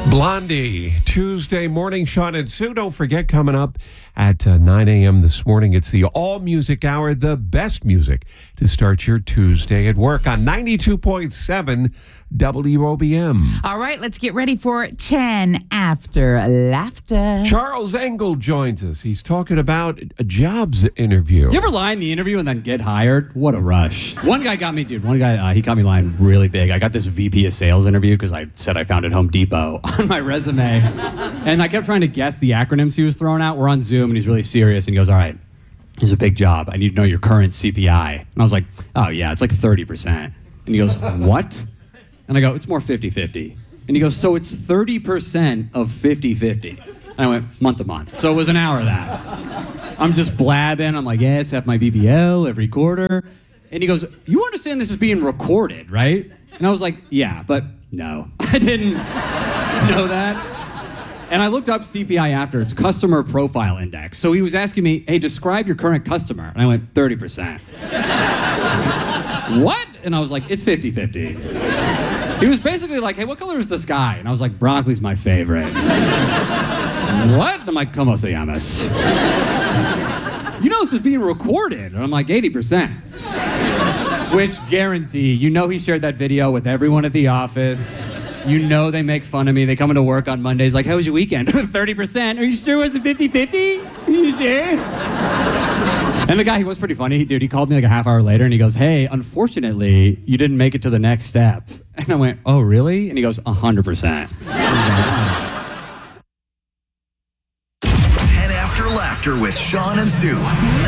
Blondie, Tuesday morning, Sean and Sue. Don't forget, coming up at 9 a.m. this morning, it's the All Music Hour, the best music to start your Tuesday at work on 92.7 WOBM. All right, let's get ready for 10 After Laughter. Charles Engel joins us. He's talking about a jobs interview. You ever lie in the interview and then get hired? What a rush. One guy, he got me lying really big. I got this VP of sales interview because I said I found at Home Depot on my resume. And I kept trying to guess the acronyms he was throwing out. We're on Zoom and he's really serious and he goes, all right, here's a big job. I need to know your current CPI. And I was like, oh yeah, it's like 30%. And he goes, what? And I go, it's more 50-50. And he goes, so it's 30% of 50-50. And I went, month to month. So it was an hour of that. I'm just blabbing. I'm like, yeah, it's half my BBL every quarter. And he goes, you understand this is being recorded, right? And I was like, yeah, but no. I didn't know that. And I looked up CPI after. It's Customer Profile Index. So he was asking me, hey, describe your current customer. And I went, 30%. What? And I was like, it's 50-50. He was basically like, hey, what color is the sky? And I was like, broccoli's my favorite. What? I'm like, como se llamas? You know this is being recorded. And I'm like, 80%. Which guarantee, you know he shared that video with everyone at the office. You know they make fun of me. They come into work on Mondays like, how was your weekend? 30%. Are you sure it wasn't 50-50? Are you sure? And the guy, he was pretty funny. Dude, he called me like a half hour later and he goes, hey, unfortunately, you didn't make it to the next step. And I went, oh, really? And he goes, 100%. 10 After Laughter with Sean and Sue.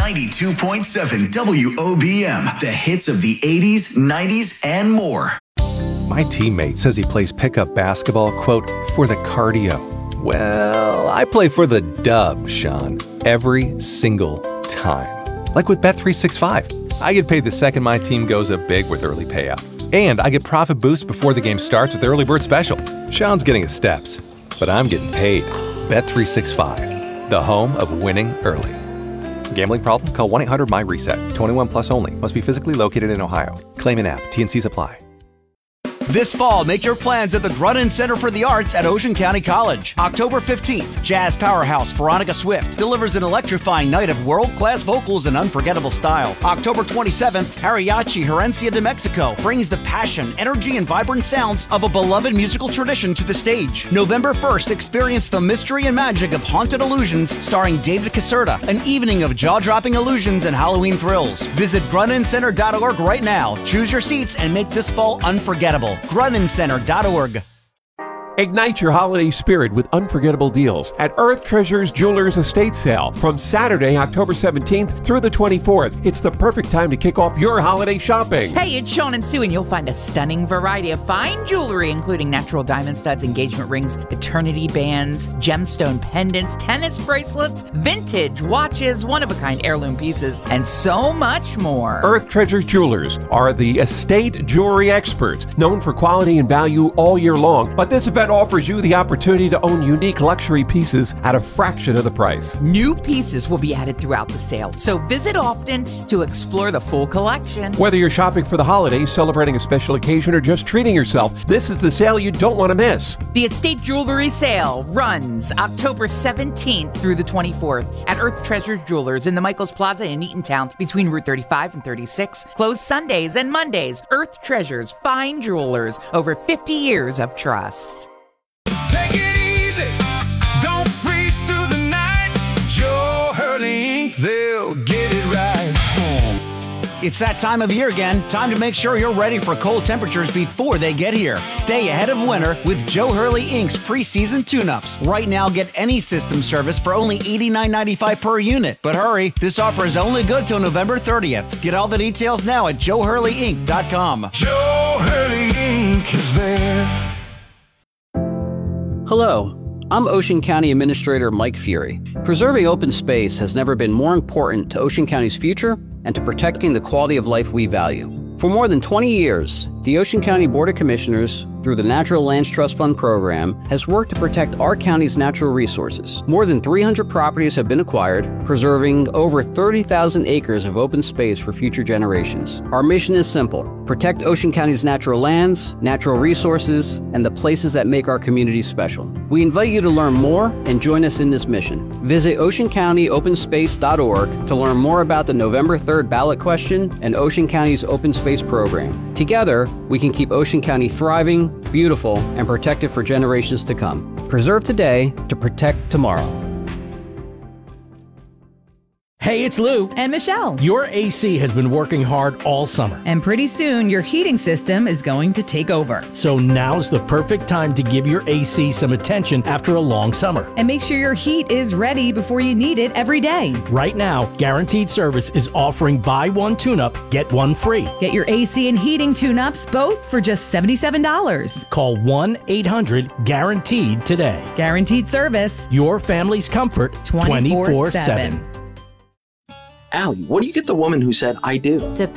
92.7 WOBM. The hits of the 80s, 90s, and more. My teammate says he plays pickup basketball, quote, for the cardio. Well, I play for the dub, Sean, every single time. Like with Bet365. I get paid the second my team goes up big with early payout. And I get profit boost before the game starts with Early Bird Special. Sean's getting his steps, but I'm getting paid. Bet365, the home of winning early. Gambling problem? Call 1-800-MY-RESET. 21 plus only. Must be physically located in Ohio. Claim an app. T&Cs apply. This fall, make your plans at the Grunin Center for the Arts at Ocean County College. October 15th, jazz powerhouse Veronica Swift delivers an electrifying night of world-class vocals and unforgettable style. October 27th, Mariachi Herencia de Mexico brings the passion, energy, and vibrant sounds of a beloved musical tradition to the stage. November 1st, experience the mystery and magic of Haunted Illusions starring David Caserta, an evening of jaw-dropping illusions and Halloween thrills. Visit GruninCenter.org right now. Choose your seats and make this fall unforgettable. GruninCenter.org. Ignite your holiday spirit with unforgettable deals at Earth Treasures Jewelers Estate Sale from Saturday, October 17th through the 24th. It's the perfect time to kick off your holiday shopping. Hey, it's Sean and Sue, and you'll find a stunning variety of fine jewelry, including natural diamond studs, engagement rings, eternity bands, gemstone pendants, tennis bracelets, vintage watches, one-of-a-kind heirloom pieces, and so much more. Earth Treasures Jewelers are the estate jewelry experts, known for quality and value all year long. But this event offers you the opportunity to own unique luxury pieces at a fraction of the price. New pieces will be added throughout the sale, so visit often to explore the full collection. Whether you're shopping for the holidays, celebrating a special occasion, or just treating yourself, this is the sale you don't want to miss. The Estate Jewelry Sale runs October 17th through the 24th at Earth Treasures Jewelers in the Michaels Plaza in Eatontown between Route 35 and 36. Closed Sundays and Mondays. Earth Treasures, fine jewelers, over 50 years of trust. Take it easy, don't freeze through the night. Joe Hurley Inc., they'll get it right. It's that time of year again. Time to make sure you're ready for cold temperatures before they get here. Stay ahead of winter with Joe Hurley Inc.'s preseason tune-ups. Right now, get any system service for only $89.95 per unit. But hurry, this offer is only good till November 30th. Get all the details now at JoeHurleyInc.com. Joe Hurley Inc. is there. Hello, I'm Ocean County Administrator Mike Fury. Preserving open space has never been more important to Ocean County's future and to protecting the quality of life we value. For more than 20 years, The Ocean County Board of Commissioners, through the Natural Lands Trust Fund program, has worked to protect our county's natural resources. More than 300 properties have been acquired, preserving over 30,000 acres of open space for future generations. Our mission is simple: protect Ocean County's natural lands, natural resources, and the places that make our communities special. We invite you to learn more and join us in this mission. Visit oceancountyopenSpace.org to learn more about the November 3rd ballot question and Ocean County's open space program. Together, we can keep Ocean County thriving, beautiful, and protected for generations to come. Preserve today to protect tomorrow. Hey, it's Lou. And Michelle. Your AC has been working hard all summer. And pretty soon, your heating system is going to take over. So now's the perfect time to give your AC some attention after a long summer. And make sure your heat is ready before you need it every day. Right now, Guaranteed Service is offering buy one tune-up, get one free. Get your AC and heating tune-ups both for just $77. Call 1-800-GUARANTEED today. Guaranteed Service. Your family's comfort 24/7. Allie, what do you get the woman who said, I do?